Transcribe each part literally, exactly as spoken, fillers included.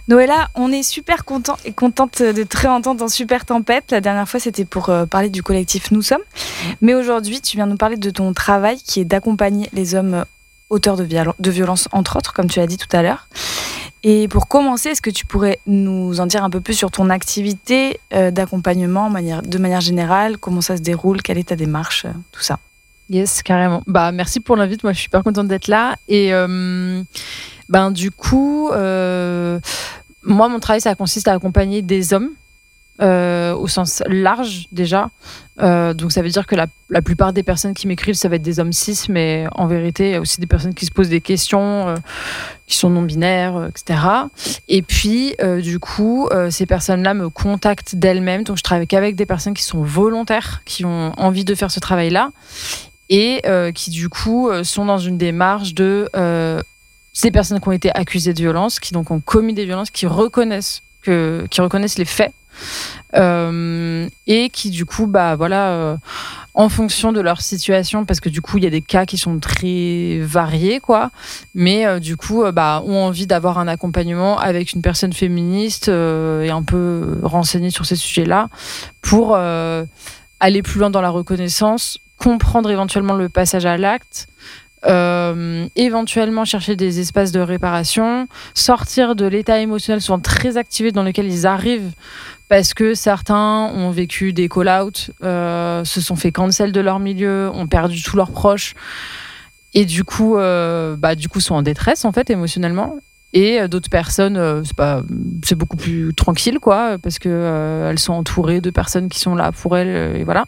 Noëlla, on est super content et contente de te réentendre dans Super Tempête. La dernière fois, c'était pour euh, parler du collectif Nous Sommes. Mais aujourd'hui, tu viens nous parler de ton travail qui est d'accompagner les hommes auteurs de, viol- de violences, entre autres, comme tu l'as dit tout à l'heure. Et pour commencer, est-ce que tu pourrais nous en dire un peu plus sur ton activité euh, d'accompagnement manière, de manière générale? Comment ça se déroule? Quelle est ta démarche? euh, Tout ça. Yes, carrément. Bah, merci pour l'invite. Moi, je suis super contente d'être là. Et euh, ben, du coup, euh, moi, mon travail, ça consiste à accompagner des hommes euh, au sens large déjà. Euh, donc, ça veut dire que la, la plupart des personnes qui m'écrivent, ça va être des hommes cis, mais en vérité, il y a aussi des personnes qui se posent des questions, euh, qui sont non-binaires, euh, et cetera. Et puis, euh, du coup, euh, ces personnes-là me contactent d'elles-mêmes. Donc, je travaille qu'avec des personnes qui sont volontaires, qui ont envie de faire ce travail-là. Et euh, qui du coup euh, sont dans une démarche de euh, ces personnes qui ont été accusées de violence, qui donc ont commis des violences, qui reconnaissent que, qui reconnaissent les faits euh, et qui du coup bah voilà euh, en fonction de leur situation, parce que du coup il y a des cas qui sont très variés quoi, mais euh, du coup euh, bah ont envie d'avoir un accompagnement avec une personne féministe euh, et un peu renseignée sur ces sujets-là pour euh, aller plus loin dans la reconnaissance, comprendre éventuellement le passage à l'acte, euh, éventuellement chercher des espaces de réparation, sortir de l'état émotionnel souvent très activé dans lequel ils arrivent parce que certains ont vécu des call-outs, euh, se sont fait cancel de leur milieu, ont perdu tous leurs proches et du coup, euh, bah, du coup sont en détresse en fait émotionnellement. Et d'autres personnes, euh, c'est, pas, c'est beaucoup plus tranquille, quoi, parce qu'elles euh, sont entourées de personnes qui sont là pour elles, et voilà.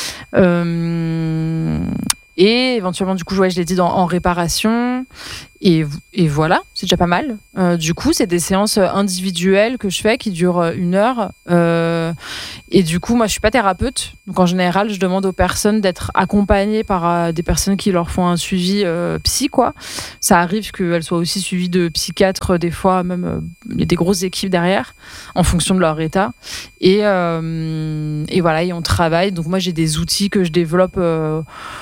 Euh, et éventuellement, du coup, ouais, je l'ai dit, dans, en réparation. Et, et voilà, c'est déjà pas mal. Euh, du coup, c'est des séances individuelles que je fais qui durent une heure. Euh, et du coup, moi, je suis pas thérapeute. Donc, en général, je demande aux personnes d'être accompagnées par euh, des personnes qui leur font un suivi euh, psy, quoi. Ça arrive qu'elles soient aussi suivies de psychiatres, des fois, même, euh, il y a des grosses équipes derrière, en fonction de leur état. Et, euh, et voilà, et on travaille. Donc, moi, j'ai des outils que je développe. Euh,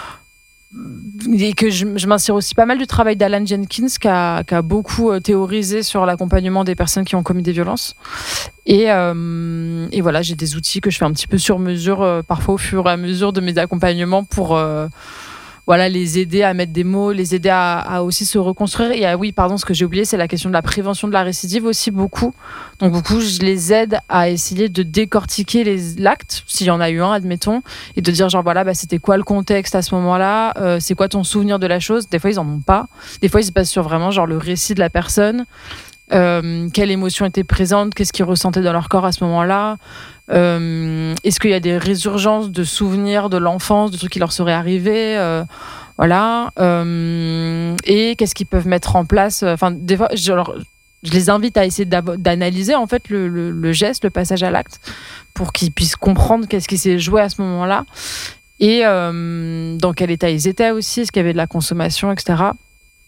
et que je, je m'inspire aussi pas mal du travail d'Alan Jenkins qui a, qui a beaucoup euh, théorisé sur l'accompagnement des personnes qui ont commis des violences et, euh, et voilà, j'ai des outils que je fais un petit peu sur mesure euh, parfois au fur et à mesure de mes accompagnements pour euh, voilà, les aider à mettre des mots, les aider à, à aussi se reconstruire. Et à, oui, pardon, ce que j'ai oublié, c'est la question de la prévention de la récidive aussi beaucoup. Donc beaucoup, je les aide à essayer de décortiquer les, l'acte, s'il y en a eu un, admettons, et de dire genre voilà, bah, c'était quoi le contexte à ce moment-là, euh, c'est quoi ton souvenir de la chose. Des fois, ils en ont pas. Des fois, ils se basent sur vraiment genre le récit de la personne. Euh, quelle émotion était présente, qu'est-ce qu'ils ressentaient dans leur corps à ce moment-là. Euh, est-ce qu'il y a des résurgences de souvenirs de l'enfance, de trucs qui leur seraient arrivés, euh, voilà, euh, et qu'est-ce qu'ils peuvent mettre en place. Enfin, des fois, je, alors, je les invite à essayer d'analyser en fait le, le, le geste, le passage à l'acte, pour qu'ils puissent comprendre qu'est-ce qui s'est joué à ce moment-là et euh, dans quel état ils étaient aussi, est-ce qu'il y avait de la consommation, et cetera.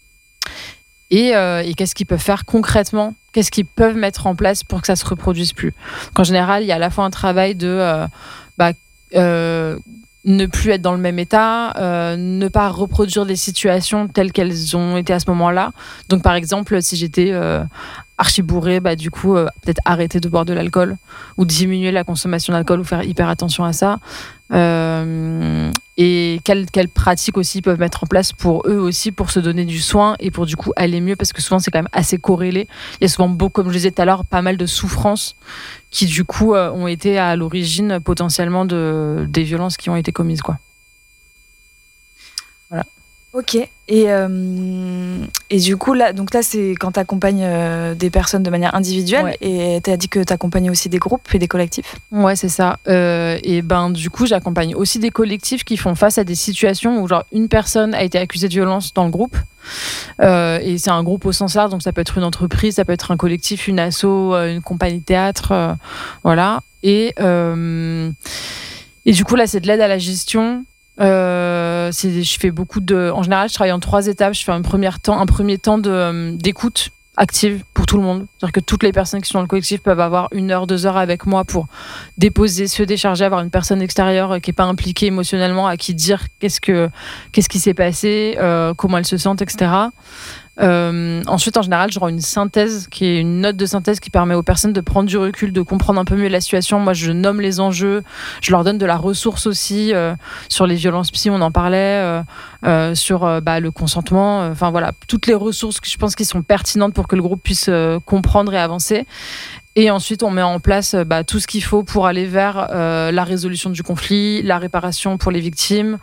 Et, euh, et qu'est-ce qu'ils peuvent faire concrètement, qu'est-ce qu'ils peuvent mettre en place pour que ça se reproduise plus. Donc, en général, il y a à la fois un travail de euh, bah, euh, ne plus être dans le même état, euh, ne pas reproduire des situations telles qu'elles ont été à ce moment-là. Donc par exemple, si j'étais euh, archi bourrée, bah, du coup, euh, peut-être arrêter de boire de l'alcool ou diminuer la consommation d'alcool ou faire hyper attention à ça. Euh, et quelles, quelles pratiques aussi ils peuvent mettre en place pour eux aussi, pour se donner du soin et pour du coup aller mieux, parce que souvent c'est quand même assez corrélé. Il y a souvent beaucoup, comme je disais tout à l'heure, pas mal de souffrances qui du coup euh, ont été à l'origine potentiellement de, des violences qui ont été commises, quoi. Voilà. Ok. Et, euh, et du coup, là, donc là, c'est quand tu accompagnes euh, des personnes de manière individuelle, ouais. Et tu as dit que tu accompagnais aussi des groupes et des collectifs. Ouais, c'est ça. Euh, et ben, du coup, j'accompagne aussi des collectifs qui font face à des situations où genre, une personne a été accusée de violence dans le groupe. Euh, et c'est un groupe au sens large, donc ça peut être une entreprise, ça peut être un collectif, une asso, une compagnie de théâtre, euh, voilà. Et, euh, et du coup, là, c'est de l'aide à la gestion. Euh, c'est, je fais beaucoup de. En général, je travaille en trois étapes. Je fais un premier temps, un premier temps de, d'écoute active pour tout le monde. C'est-à-dire que toutes les personnes qui sont dans le collectif peuvent avoir une heure, deux heures avec moi pour déposer, se décharger, avoir une personne extérieure qui n'est pas impliquée émotionnellement, à qui dire qu'est-ce, que, qu'est-ce qui s'est passé, euh, comment elle se sent, et cetera. Euh, ensuite, en général, je rends une synthèse, qui est une note de synthèse qui permet aux personnes de prendre du recul, de comprendre un peu mieux la situation. Moi, je nomme les enjeux, je leur donne de la ressource aussi euh, sur les violences psy, on en parlait, euh, euh, sur euh, bah, le consentement. Enfin voilà, toutes les ressources que je pense qui sont pertinentes pour que le groupe puisse euh, comprendre et avancer. Et ensuite, on met en place euh, bah, tout ce qu'il faut pour aller vers euh, la résolution du conflit, la réparation pour les victimes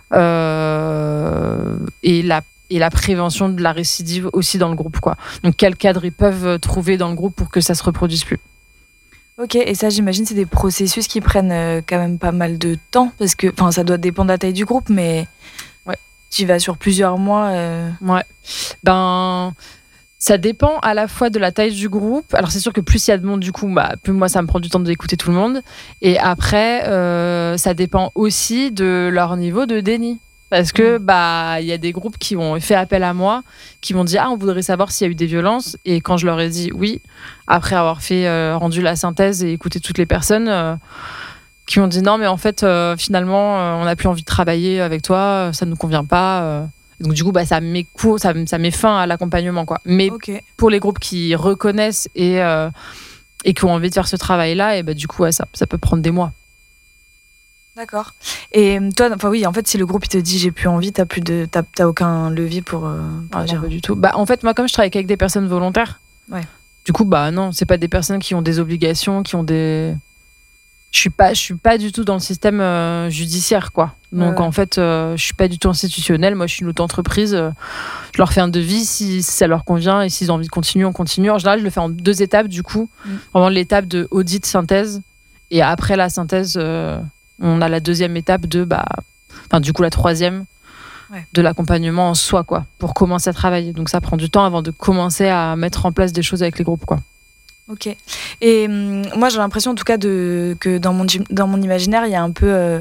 euh, et la et la prévention de la récidive aussi dans le groupe, quoi. Donc, quel cadre ils peuvent trouver dans le groupe pour que ça se reproduise plus. Ok, et ça, j'imagine, c'est des processus qui prennent euh, quand même pas mal de temps, parce que, enfin, ça doit dépendre de la taille du groupe, mais ouais. Tu vas sur plusieurs mois. Euh... Ouais. Ben, ça dépend à la fois de la taille du groupe. Alors, c'est sûr que plus il y a de monde, du coup, bah, plus moi, ça me prend du temps d'écouter tout le monde. Et après, euh, ça dépend aussi de leur niveau de déni. Parce que bah il y a des groupes qui ont fait appel à moi, qui m'ont dit ah on voudrait savoir s'il y a eu des violences, et quand je leur ai dit oui, après avoir fait euh, rendu la synthèse et écouté toutes les personnes euh, qui m'ont dit non mais en fait euh, finalement euh, on n'a plus envie de travailler avec toi, ça ne nous convient pas. Euh. Donc du coup bah ça met court, ça, ça met fin à l'accompagnement, quoi. Mais okay. Pour les groupes qui reconnaissent et euh, et qui ont envie de faire ce travail là, et bah du coup ouais, ça ça peut prendre des mois. D'accord. Et toi, enfin oui, en fait, si le groupe il te dit j'ai plus envie, t'as plus de, t'as, t'as aucun levier pour. Euh, pour ah, dire. Non, pas du tout. Bah en fait, moi, comme je travaille avec des personnes volontaires, ouais. Du coup, bah non, c'est pas des personnes qui ont des obligations, qui ont des. Je suis pas, je suis pas du tout dans le système euh, judiciaire, quoi. Donc ouais. En fait, euh, je suis pas du tout institutionnelle. Moi, je suis une auto-entreprise. Euh, je leur fais un devis si, si ça leur convient, et s'ils ont envie de continuer, on continue. En général, je le fais en deux étapes, du coup. Mm. Vraiment l'étape de audit, synthèse, et après la synthèse. Euh, On a la deuxième étape de, bah, enfin, du coup, la troisième ouais. de l'accompagnement en soi, quoi, pour commencer à travailler. Donc, ça prend du temps avant de commencer à mettre en place des choses avec les groupes, quoi. Ok. Et hum, moi, j'ai l'impression, en tout cas, de, que dans mon, dans mon imaginaire, il y a un peu euh,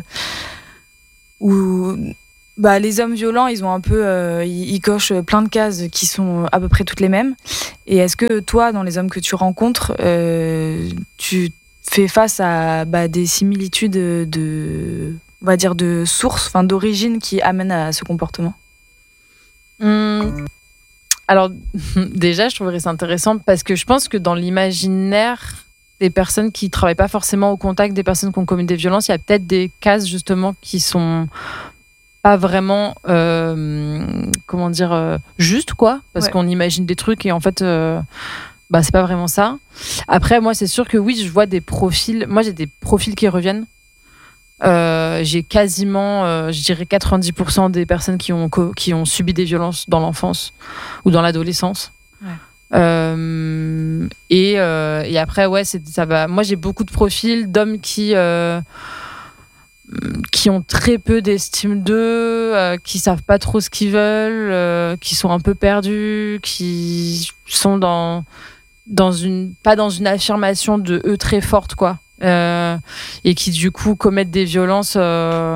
où bah, les hommes violents, ils ont un peu, euh, ils, ils cochent plein de cases qui sont à peu près toutes les mêmes. Et est-ce que toi, dans les hommes que tu rencontres, euh, tu fait face à bah, des similitudes de, on va dire, de source, enfin d'origine qui amènent à ce comportement. Hum, alors déjà, je trouverais ça intéressant parce que je pense que dans l'imaginaire des personnes qui travaillent pas forcément au contact des personnes qui ont commis des violences, il y a peut-être des cases justement qui sont pas vraiment, euh, comment dire, euh, justes, quoi, parce ouais. qu'on imagine des trucs et en fait. Euh, Bah, c'est pas vraiment ça. Après, moi, c'est sûr que oui, je vois des profils. Moi, j'ai des profils qui reviennent. Euh, j'ai quasiment, euh, je dirais, quatre-vingt-dix pour cent des personnes qui ont, qui ont subi des violences dans l'enfance ou dans l'adolescence. Ouais. Euh, et, euh, et après, ouais, c'est, ça va. Moi, j'ai beaucoup de profils d'hommes qui. Euh, qui ont très peu d'estime d'eux, euh, qui savent pas trop ce qu'ils veulent, euh, qui sont un peu perdus, qui sont dans dans une pas dans une affirmation de eux très forte, quoi, euh, et qui du coup commettent des violences, euh,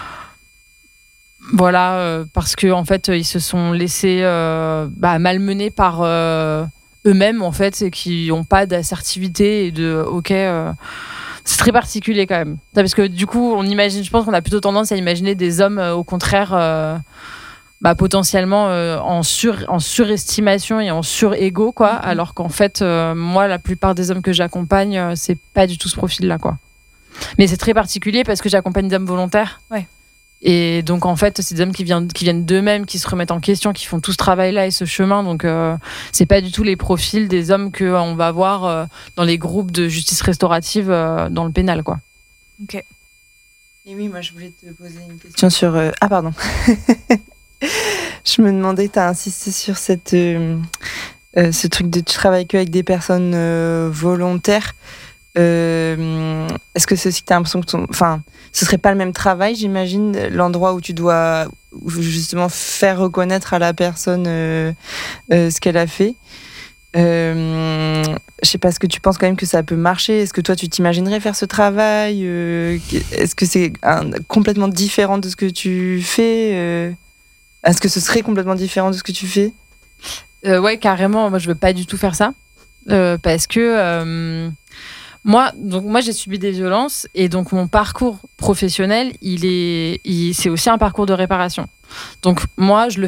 voilà, euh, parce que en fait ils se sont laissés euh, bah, malmener par euh, eux-mêmes, en fait, et qui n'ont pas d'assertivité et de ok. Euh, C'est très particulier quand même. Parce que du coup, on imagine, je pense qu'on a plutôt tendance à imaginer des hommes, euh, au contraire, euh, bah, potentiellement euh, en, sur, en surestimation et en surégo, quoi. Mm-hmm. Alors qu'en fait, euh, moi, la plupart des hommes que j'accompagne, euh, c'est pas du tout ce profil-là, quoi. Mais c'est très particulier parce que j'accompagne des hommes volontaires. Ouais. Et donc, en fait, c'est des hommes qui viennent, qui viennent d'eux-mêmes, qui se remettent en question, qui font tout ce travail-là et ce chemin. Donc, euh, c'est pas du tout les profils des hommes qu'on va voir euh, dans les groupes de justice restaurative euh, dans le pénal, quoi. Ok. Et oui, moi, je voulais te poser une question sur... Euh... Ah, pardon. Je me demandais, tu as insisté sur cette, euh, euh, ce truc de tu travailles qu'avec des personnes euh, volontaires. Euh, est-ce que c'est aussi que tu as l'impression que ton... Enfin, ce serait pas le même travail, j'imagine, l'endroit où tu dois justement faire reconnaître à la personne euh, euh, ce qu'elle a fait. Euh, je sais pas, est-ce que tu penses quand même que ça peut marcher? Est-ce que toi, tu t'imaginerais faire ce travail? euh, Est-ce que c'est un, complètement différent de ce que tu fais? euh, Est-ce que ce serait complètement différent de ce que tu fais? euh, Ouais, carrément. Moi, je veux pas du tout faire ça. Euh, parce que... Euh... Moi, donc moi, j'ai subi des violences et donc mon parcours professionnel, il est, il, c'est aussi un parcours de réparation. Donc moi, je le fais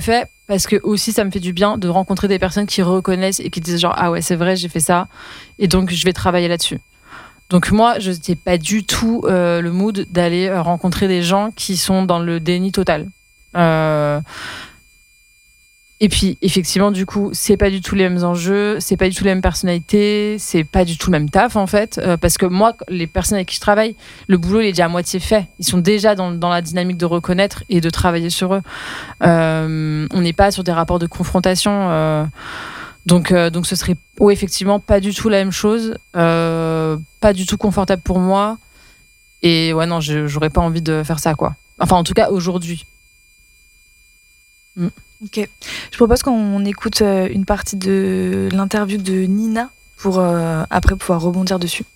parce que aussi ça me fait du bien de rencontrer des personnes qui reconnaissent et qui disent genre ah ouais c'est vrai j'ai fait ça et donc je vais travailler là-dessus. Donc moi je n'étais pas du tout euh, le mood d'aller rencontrer des gens qui sont dans le déni total. Euh... Et puis effectivement du coup c'est pas du tout les mêmes enjeux, c'est pas du tout les mêmes personnalités, c'est pas du tout le même taf en fait, euh, parce que moi les personnes avec qui je travaille, le boulot il est déjà à moitié fait, ils sont déjà dans, dans la dynamique de reconnaître et de travailler sur eux. Euh, on n'est pas sur des rapports de confrontation, euh, donc euh, donc ce serait oh, effectivement pas du tout la même chose, euh, pas du tout confortable pour moi et ouais non je, j'aurais pas envie de faire ça quoi. Enfin en tout cas aujourd'hui. Mm. Ok. Je propose qu'on écoute une partie de l'interview de Nina pour euh, après pouvoir rebondir dessus.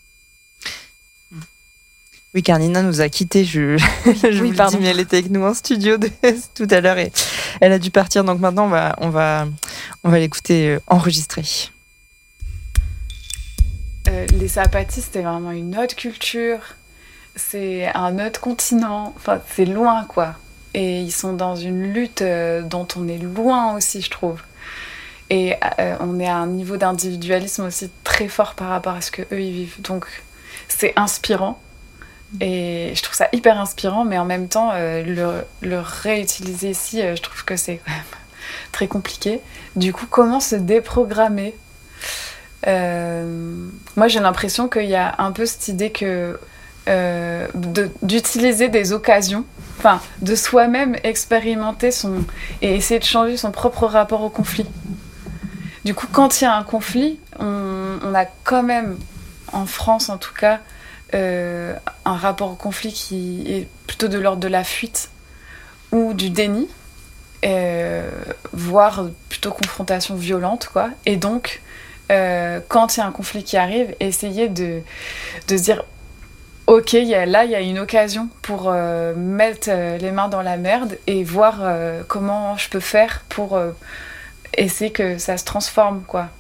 Oui, car Nina nous a quittés. Je, je oui, vous le dis, mais elle était avec nous en studio de, tout à l'heure et elle a dû partir. Donc maintenant, on va, on va, on va l'écouter enregistrée. Euh, les Sapatis, c'était vraiment une autre culture. C'est un autre continent. Enfin, c'est loin, quoi. Et ils sont dans une lutte euh, dont on est loin aussi, je trouve. Et euh, on est à un niveau d'individualisme aussi très fort par rapport à ce qu'eux, ils vivent. Donc, c'est inspirant. Et je trouve ça hyper inspirant, mais en même temps, euh, le, le réutiliser ici, euh, je trouve que c'est quand même très compliqué. Du coup, comment se déprogrammer ? euh, Moi, j'ai l'impression qu'il y a un peu cette idée que euh, de, d'utiliser des occasions, enfin, de soi-même expérimenter son, et essayer de changer son propre rapport au conflit. Du coup, quand il y a un conflit, on, on a quand même, en France en tout cas, euh, un rapport au conflit qui est plutôt de l'ordre de la fuite ou du déni, euh, voire plutôt confrontation violente, quoi. Et donc, euh, quand il y a un conflit qui arrive, essayer de, de se dire ok, y a, là, il y a une occasion pour euh, mettre euh, les mains dans la merde et voir euh, comment je peux faire pour euh, essayer que ça se transforme, quoi.